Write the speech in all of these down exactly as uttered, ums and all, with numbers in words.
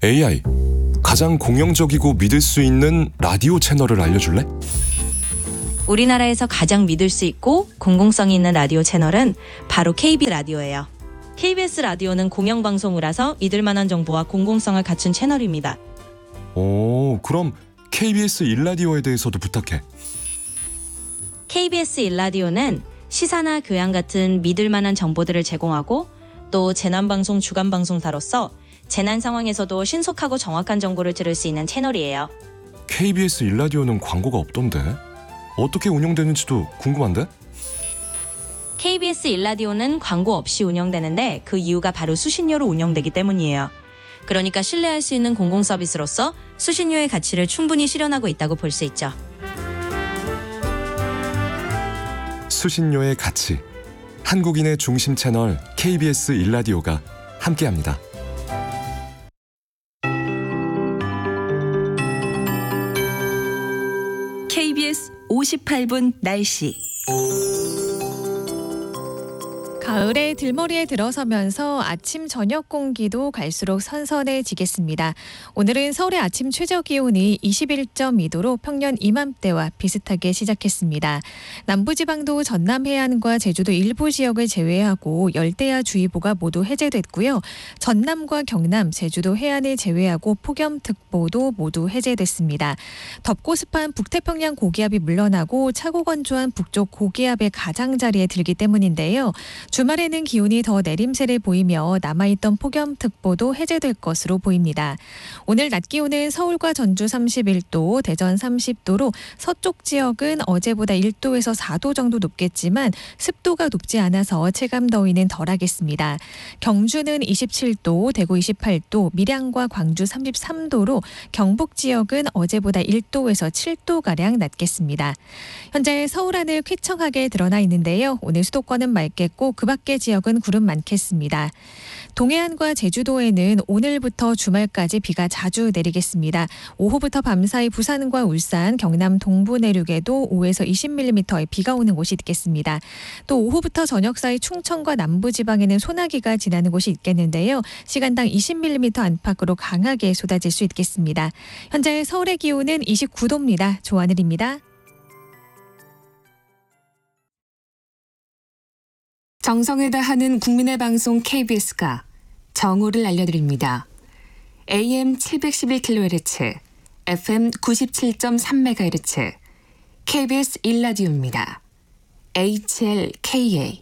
에이아이, 가장 공영적이고 믿을 수 있는 라디오 채널을 알려줄래? 우리나라에서 가장 믿을 수 있고 공공성이 있는 라디오 채널은 바로 케이비에스 라디오예요. 케이비에스 라디오는 공영방송이라서 믿을 만한 정보와 공공성을 갖춘 채널입니다. 오, 그럼 케이비에스 일 라디오에 대해서도 부탁해. 케이비에스 일 라디오는 시사나 교양 같은 믿을 만한 정보들을 제공하고 또 재난방송 주간방송사로서 재난 상황에서도 신속하고 정확한 정보를 들을 수 있는 채널이에요. 케이비에스 일 라디오는 광고가 없던데? 어떻게 운영되는지도 궁금한데? 케이비에스 일 라디오는 광고 없이 운영되는데 그 이유가 바로 수신료로 운영되기 때문이에요. 그러니까 신뢰할 수 있는 공공 서비스로서 수신료의 가치를 충분히 실현하고 있다고 볼 수 있죠. 수신료의 가치, 한국인의 중심 채널 케이비에스 일 라디오가 함께합니다. 케이비에스 오십팔 분 날씨. 가을에 들머리에 들어서면서 아침 저녁 공기도 갈수록 선선해지겠습니다. 오늘은 서울의 아침 최저 기온이 이십일 점 이 도로 평년 이맘때와 비슷하게 시작했습니다. 남부지방도 전남 해안과 제주도 일부 지역을 제외하고 열대야주의보가 모두 해제됐고요. 전남과 경남, 제주도 해안을 제외하고 폭염특보도 모두 해제됐습니다. 덥고 습한 북태평양 고기압이 물러나고 차고 건조한 북쪽 고기압의 가장자리에 들기 때문인데요. 주말에는 기온이 더 내림세를 보이며 남아있던 폭염특보도 해제될 것으로 보입니다. 오늘 낮 기온은 서울과 전주 삼십일 도, 대전 삼십 도로 서쪽 지역은 어제보다 일 도에서 사 도 정도 높겠지만 습도가 높지 않아서 체감 더위는 덜하겠습니다. 경주는 이십칠 도, 대구 이십팔 도, 밀양과 광주 삼십삼 도로 경북 지역은 어제보다 일 도에서 칠 도가량 낮겠습니다. 현재 서울 하늘 쾌청하게 드러나 있는데요. 오늘 수도권은 맑겠고 그 밖의 지역은 구름 많겠습니다. 동해안과 제주도에는 오늘부터 주말까지 비가 자주 내리겠습니다. 오후부터 밤사이 부산과 울산, 경남 동부 내륙에도 오에서 이십 밀리미터의 비가 오는 곳이 있겠습니다. 또 오후부터 저녁 사이 충청과 남부지방에는 소나기가 지나는 곳이 있겠는데요. 시간당 이십 밀리미터 안팎으로 강하게 쏟아질 수 있겠습니다. 현재 서울의 기온은 이십구 도입니다. 조하늘입니다. 정성을 다하는 국민의 방송 케이비에스가 정오를 알려드립니다. 에이엠 칠백십일 킬로헤르츠, 에프엠 구십칠 점 삼 메가헤르츠, 케이비에스 일 라디오입니다. 에이치엘케이에이.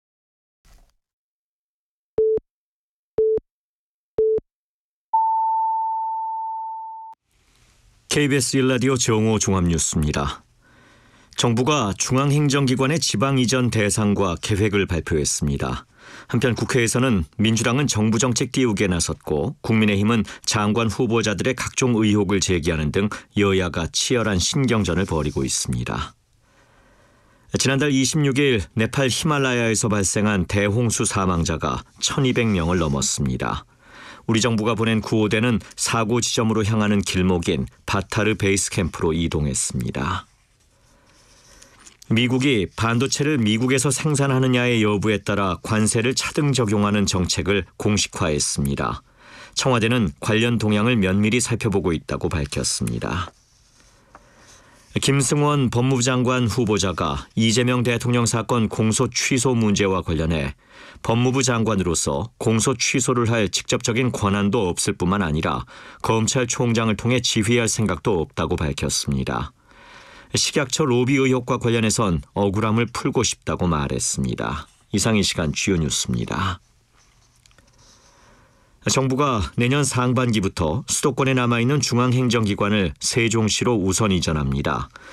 케이비에스 일 라디오 정오 종합뉴스입니다. 정부가 중앙행정기관의 지방 이전 대상과 계획을 발표했습니다. 한편 국회에서는 민주당은 정부 정책 띄우기에 나섰고 국민의힘은 장관 후보자들의 각종 의혹을 제기하는 등 여야가 치열한 신경전을 벌이고 있습니다. 지난달 이십육 일 네팔 히말라야에서 발생한 대홍수 사망자가 천이백 명을 넘었습니다. 우리 정부가 보낸 구호대는 사고 지점으로 향하는 길목인 바타르 베이스 캠프로 이동했습니다. 미국이 반도체를 미국에서 생산하느냐의 여부에 따라 관세를 차등 적용하는 정책을 공식화했습니다. 청와대는 관련 동향을 면밀히 살펴보고 있다고 밝혔습니다. 김승원 법무부 장관 후보자가 이재명 대통령 사건 공소 취소 문제와 관련해 법무부 장관으로서 공소 취소를 할 직접적인 권한도 없을 뿐만 아니라 검찰총장을 통해 지휘할 생각도 없다고 밝혔습니다. 식약처 로비 의혹과 관련해선 억울함을 풀고 싶다고 말했습니다. 이상 이 시간 주요 뉴스입니다. 정부가 내년 상반기부터 수도권에 남아있는 중앙행정기관을 세종시로 우선 이전합니다.